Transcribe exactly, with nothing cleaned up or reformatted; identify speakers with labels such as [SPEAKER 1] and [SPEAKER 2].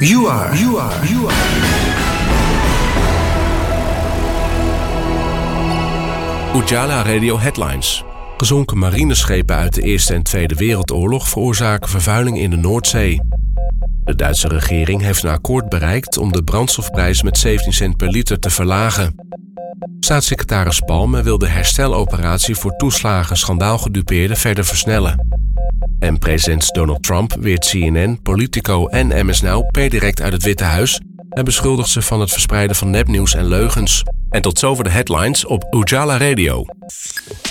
[SPEAKER 1] You are, you are, you are.
[SPEAKER 2] Ujala Radio Headlines. Gezonken marineschepen uit de Eerste en Tweede Wereldoorlog veroorzaken vervuiling in de Noordzee. De Duitse regering heeft een akkoord bereikt om de brandstofprijs met zeventien cent per liter te verlagen. Staatssecretaris Palme wil de hersteloperatie voor toeslagen schandaalgedupeerden verder versnellen. En president Donald Trump weert C N N, Politico en M S Now per direct uit het Witte Huis en beschuldigt ze van het verspreiden van nepnieuws en leugens. En tot zover de headlines op Ujala Radio.